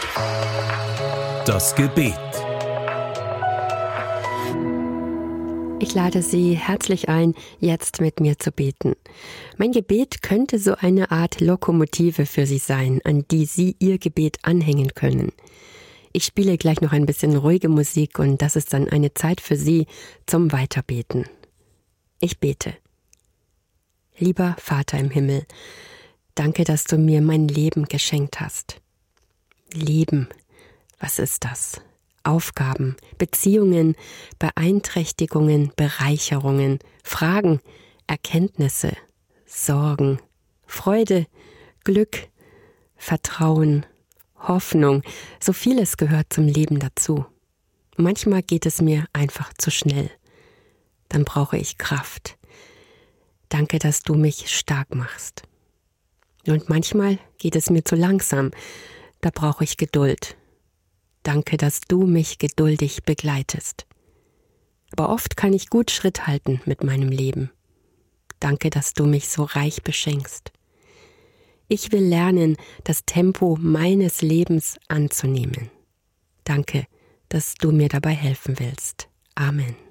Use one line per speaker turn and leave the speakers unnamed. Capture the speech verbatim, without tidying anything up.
Das Gebet.
Ich lade Sie herzlich ein, jetzt mit mir zu beten. Mein Gebet könnte so eine Art Lokomotive für Sie sein, an die Sie Ihr Gebet anhängen können. Ich spiele gleich noch ein bisschen ruhige Musik und das ist dann eine Zeit für Sie zum Weiterbeten. Ich bete. Lieber Vater im Himmel, danke, dass du mir mein Leben geschenkt hast. Leben, was ist das? Aufgaben, Beziehungen, Beeinträchtigungen, Bereicherungen, Fragen, Erkenntnisse, Sorgen, Freude, Glück, Vertrauen, Hoffnung, so vieles gehört zum Leben dazu. Manchmal geht es mir einfach zu schnell. Dann brauche ich Kraft. Danke, dass du mich stark machst. Und manchmal geht es mir zu langsam. Da brauche ich Geduld. Danke, dass du mich geduldig begleitest. Aber oft kann ich gut Schritt halten mit meinem Leben. Danke, dass du mich so reich beschenkst. Ich will lernen, das Tempo meines Lebens anzunehmen. Danke, dass du mir dabei helfen willst. Amen.